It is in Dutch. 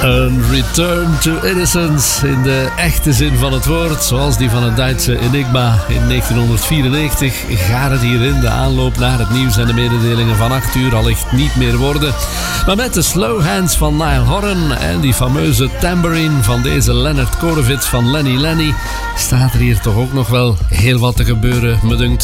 Een return to innocence in de echte zin van het woord, zoals die van het Duitse Enigma in 1994, gaat het hier in de aanloop naar het nieuws en de mededelingen van 8 uur allicht niet meer worden. Maar met de slow hands van Niall Horan en die fameuze tambourine van deze Leonard Korovits van Lenny Lenny staat er hier toch ook nog wel heel wat te gebeuren, me dunkt.